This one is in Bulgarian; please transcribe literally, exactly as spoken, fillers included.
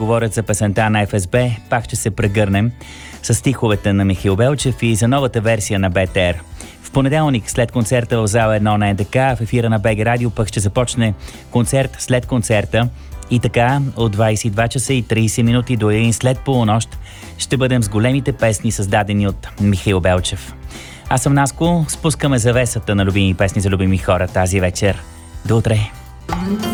Говорят за песента на Еф Ес Би, пак ще се прегърнем с стиховете на Михаил Белчев и за новата версия на Бе Те Ер. В понеделник, след концерта в зала едно на Ен Де Ка, в ефира на Б Г Радио пък ще започне концерт след концерта. И така, от двадесет и два часа и тридесет минути до един след полунощ ще бъдем с големите песни, създадени от Михаил Белчев. Аз съм Наско, спускаме завесата на любими песни за любими хора тази вечер. До утре!